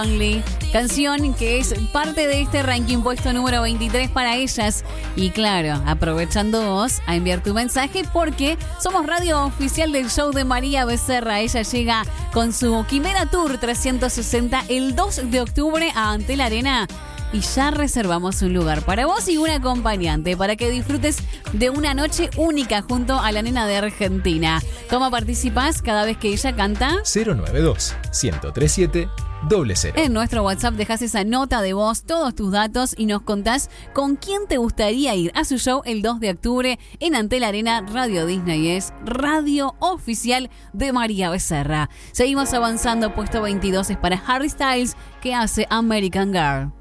Only, canción que es parte de este ranking puesto número 23 para ellas. Y claro, aprovechando vos a enviar tu mensaje porque somos radio oficial del show de María Becerra. Ella llega con su Quimera Tour 360 el 2 de octubre a Antel Arena. Y ya reservamos un lugar para vos y un acompañante para que disfrutes de una noche única junto a la nena de Argentina. ¿Cómo participás cada vez que ella canta? 092-1037-00. En nuestro WhatsApp dejás esa nota de voz, todos tus datos y nos contás con quién te gustaría ir a su show el 2 de octubre en Antel Arena. Radio Disney es radio oficial de María Becerra. Seguimos avanzando, puesto 22 es para Harry Styles, que hace American Girl.